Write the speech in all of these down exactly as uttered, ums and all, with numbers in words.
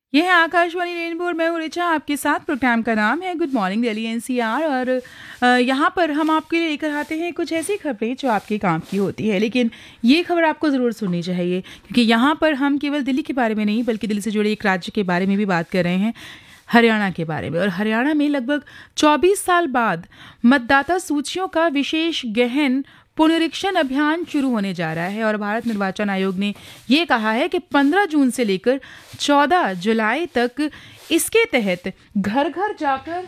ये है आकाशवाणी रेनबो और मैं हूँ ऋचा आपके साथ। प्रोग्राम का नाम है गुड मॉर्निंग दिल्ली एनसीआर और अ, यहाँ पर हम आपके लिए लेकर आते हैं कुछ ऐसी खबरें जो आपके काम की होती है। लेकिन ये खबर आपको ज़रूर सुननी चाहिए, क्योंकि यहाँ पर हम केवल दिल्ली के बारे में नहीं बल्कि दिल्ली से जुड़े एक राज्य के बारे में भी बात कर रहे हैं, हरियाणा के बारे में। और हरियाणा में लगभग चौबीस साल बाद मतदाता सूचियों का विशेष गहन पुनरीक्षण अभियान शुरू होने जा रहा है। और भारत निर्वाचन आयोग ने ये कहा है कि पंद्रह जून से लेकर चौदह जुलाई तक इसके तहत घर घर जाकर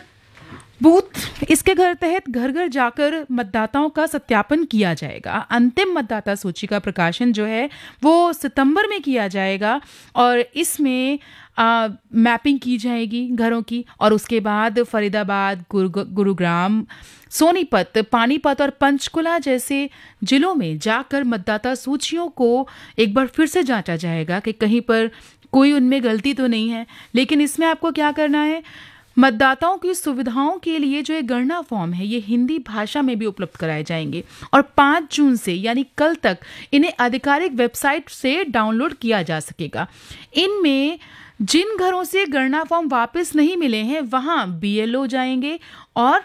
बूथ इसके घर तहत घर घर जाकर मतदाताओं का सत्यापन किया जाएगा। अंतिम मतदाता सूची का प्रकाशन जो है वो सितंबर में किया जाएगा और इसमें आ, मैपिंग की जाएगी घरों की। और उसके बाद फरीदाबाद, गुरु गुरुग्राम, सोनीपत, पानीपत और पंचकुला जैसे जिलों में जाकर मतदाता सूचियों को एक बार फिर से जांचा जाएगा कि कहीं पर कोई उनमें गलती तो नहीं है। लेकिन इसमें आपको क्या करना है, मतदाताओं की सुविधाओं के लिए जो ये गणना फॉर्म है ये हिंदी भाषा में भी उपलब्ध कराए जाएंगे और पाँच जून से यानी कल तक इन्हें आधिकारिक वेबसाइट से डाउनलोड किया जा सकेगा। इनमें जिन घरों से गणना फॉर्म वापस नहीं मिले हैं वहां बीएलओ जाएंगे और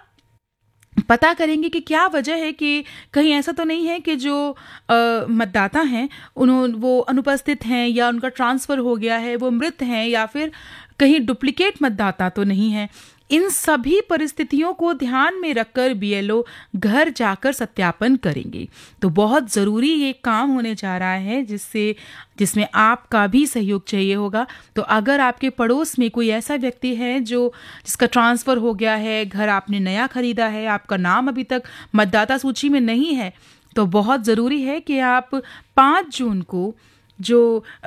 पता करेंगे कि क्या वजह है, कि कहीं ऐसा तो नहीं है कि जो अ, मतदाता हैं उन्होंने वो अनुपस्थित हैं या उनका ट्रांसफ़र हो गया है, वो मृत हैं या फिर कहीं डुप्लीकेट मतदाता तो नहीं है। इन सभी परिस्थितियों को ध्यान में रखकर बीएलओ घर जाकर सत्यापन करेंगे। तो बहुत ज़रूरी ये काम होने जा रहा है जिससे जिसमें आपका भी सहयोग चाहिए होगा। तो अगर आपके पड़ोस में कोई ऐसा व्यक्ति है जो जिसका ट्रांसफ़र हो गया है, घर आपने नया खरीदा है, आपका नाम अभी तक मतदाता सूची में नहीं है, तो बहुत ज़रूरी है कि आप पाँच जून को जो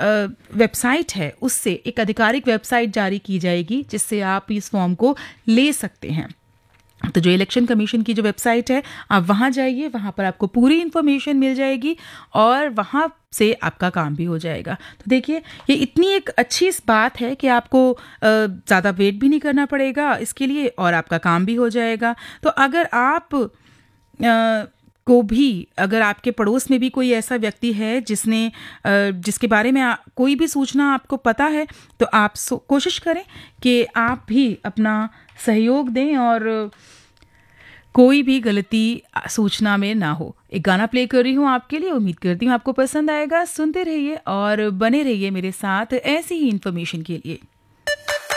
वेबसाइट है उससे एक आधिकारिक वेबसाइट जारी की जाएगी जिससे आप इस फॉर्म को ले सकते हैं। तो जो इलेक्शन कमीशन की जो वेबसाइट है आप वहाँ जाइए, वहाँ पर आपको पूरी इन्फॉर्मेशन मिल जाएगी और वहाँ से आपका काम भी हो जाएगा। तो देखिए ये इतनी एक अच्छी इस बात है कि आपको ज़्यादा वेट भी नहीं करना पड़ेगा इसके लिए और आपका काम भी हो जाएगा। तो अगर आप आ, को भी अगर आपके पड़ोस में भी कोई ऐसा व्यक्ति है जिसने जिसके बारे में आ, कोई भी सूचना आपको पता है, तो आप कोशिश करें कि आप भी अपना सहयोग दें और कोई भी गलती सूचना में ना हो। एक गाना प्ले कर रही हूँ आपके लिए, उम्मीद करती हूँ आपको पसंद आएगा। सुनते रहिए और बने रहिए मेरे साथ ऐसी ही इन्फॉर्मेशन के लिए।